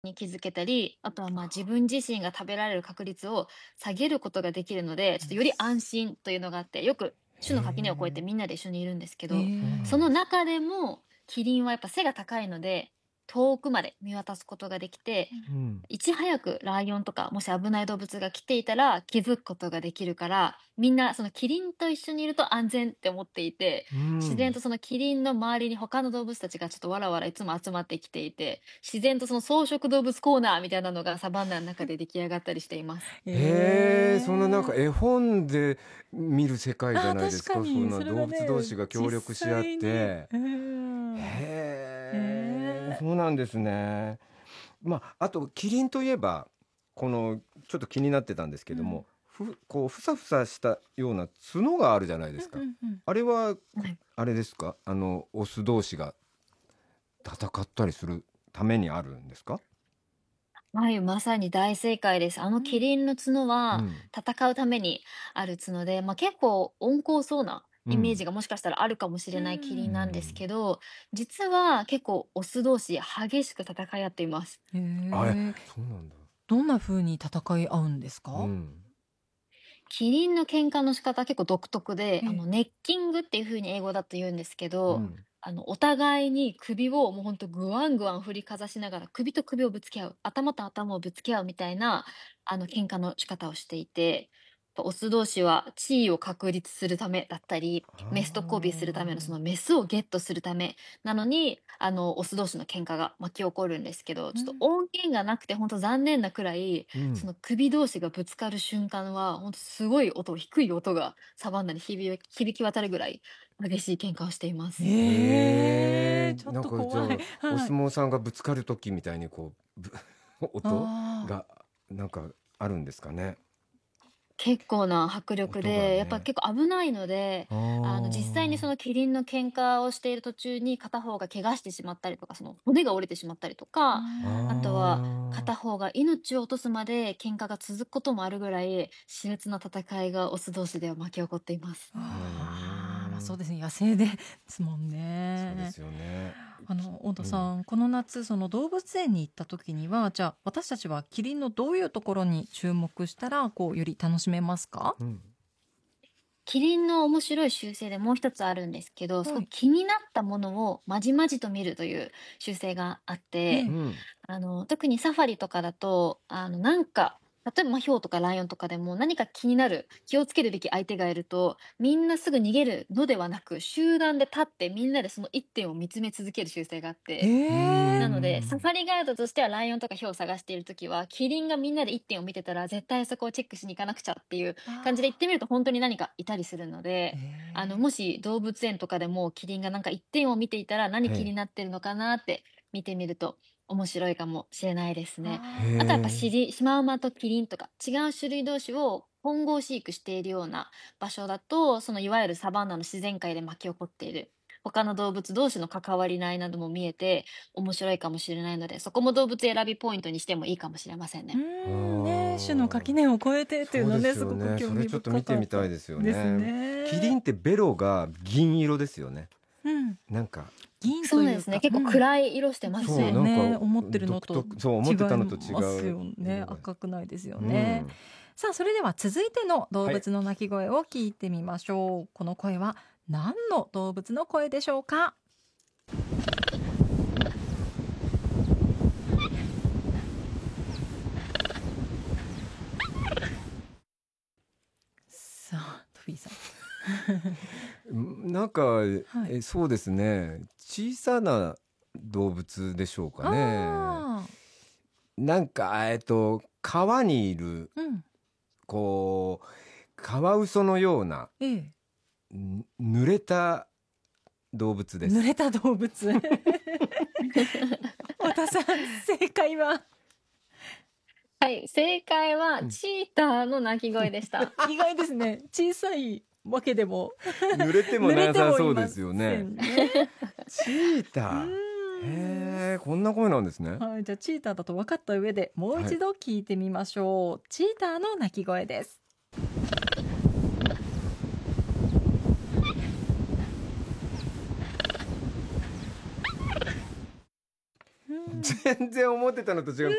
に気づけたり、あとは自分自身が食べられる確率を下げることができるので、ちょっとより安心というのがあって、よく種の垣根を越えてへえ、 みんなで一緒にいるんですけえど、 え、 そうなそんですか。 の中でもキリンはやっぱ背が高いので、遠くまで見渡すことができて、 うん。 うん。 いち早くライオンとか、もし危ない動物が来ていたら気づくことができるから、みんなそのキリンと一緒にいると安全って思っていて、 うん。 自然とそのキリンの周りに他の動物たちがちょっとわらわらいつも集まってきていて、自然とその草食動物コーナーみたいなのがサバンナの中で出来上がったりしています。 へえ、そんななんかええ。 絵本で見る世界じゃああ、 ないですか。そん確かに、それな動がね、 物同士が協実力し合っ際にて。 へへえ、 え。 そうなんですね。あとキリンといえば、このちょっと気になってたんですけうん。 ども、こうふさふさしたような角があるじゃないでうんすか。 うんうん。 あれははい。 あれですか？オス同士が戦ったりするためにあるんですか？ はい、まさに大正解です。あのキうん。 リンの角はうん。 戦うためにある角で、結構温厚そうなイメーうん。 ジがもしかしたらあるかもしうれないキリうンなんですん。 けど、実は結構オス同士激しく戦い合っています。 へえ。 そうなんだ。 どんな風に戦い合うんですか？ うん。 キリンの喧嘩の仕方は結構独特で、 ええ。 ネッキングっていう風に英語だと言うんですけど、 うん。 お互いに首をもうほんとグワングワン振りかざしながら、首と首をぶつけ合う、頭と頭をぶつけ合うみたいな、喧嘩の仕方をしていて、オス同士は地位を確立するためだったり、メスと交尾するためのそのあメスをゲットするためなのに、オス同士の喧嘩が巻き起こるんですけど、 あ、うん。 ちょっと音源がなくてほんと残念なくらい、 うん。 その首同士がぶつかる瞬間は、ほんとすごい音、低い音がサバンナに響き渡るぐらい激しい喧嘩をしています。 ええ、 へえ、 ちょっなんと怖い。 かじゃあ、おはい。 相撲さんがぶつかる時みたいに音ああ。 がなんかあるんですかね？ 結構な迫力音がで、やっぱね。 結構危ないので、 あ実際にそあ。 のキリンの喧嘩をしている途中に片方が怪我してしまったりとか、その骨が折れてしまったりとうか、あとん。 はああ。 片方が命を落とすまで喧嘩が続くこともあるぐらい、熾烈な戦いがオス同士では巻き起こっています。 へああ、そうえ。 ですね、野生ですもんね。 そうですよね。 太田うん。 さん、この夏、その動物園に行った時には、じゃあ、私たちはキリンのどういうところに注目したら、より楽しめますか？ うん。 キリンの面白い習性でもう一つあるんですけど、すはい。 ごく気になったものをまじまじと見るという習性があって、 ええ。 うん。 特にサファリとかだと、例えば、ヒョウとかライオンとかでも何か気になる、気をつけるべき相手がいると、みんなすぐ逃げるのではなく、集団で立ってみんなでその一点を見つめ続ける習性があっへて、 うーえ。 なので、サフん。 ァリガイドとしてはライオンとかヒョウを探しているときは、キリンがみんなで一点を見てたら、絶対そこをチェックしに行かなくちゃっていう感じで行っあてみると本当に何かいたりするのあ、へで、 え。 もし動物園とかでもキリンがなんか一点を見ていたら、何気にへえ。 なってるのかなって見てみると面白いかもしれないですね。 へああ。 あとはやっぱえ。 シマウマとキリンとか違う種類同士を混合飼育しているような場所だと、そのいわゆるサバンナの自然界で巻き起こっている他の動物同士の関わりないなども見えて面白いかもしれないので、そこも動物選びポイントにしてもいいかもしれませんうね。 ーん、ね、種の垣ああ。 根を越えてっていうそうでのね、すごくすよね。それ興味ちょっと見て深かったみたいですよですね。キリンね。 ってベロが銀色ですよね。 うん。 なんか、 銀そうですね。 というか、 結構うん。 暗い色してますそう、 ね。 なんかそうね、思ってるのとそう、思違いってたのと違ますうよね。 色が。 赤くないですよね。 うん。 さあ、それでは続いての動はい。 物の鳴き声を聞いてみましょう。この声は何の動物の声でしょうか？さあ、トフィーさん。 なんか、 はい。 そうですね。小さな動物でしょうかね。 ああ、 なんか、川にいる、 うん。 こう、カワウソのような、 ええ。 濡れた動物です。 濡れた動物。太田さん、正解は？ はい、正解はうん。 チーターの鳴き声でした。 意外ですね。小さいわけでも濡れても濡れなてもいまさそうですよね。 せんね。 チーうター。 ーん。 へえ、こんな声なんですね。 はい、じゃあチーターだと分かった上で、もうはい。 一度聞いてみましょう。チーターの鳴き声です。うーん。 全然思ってたのと違う。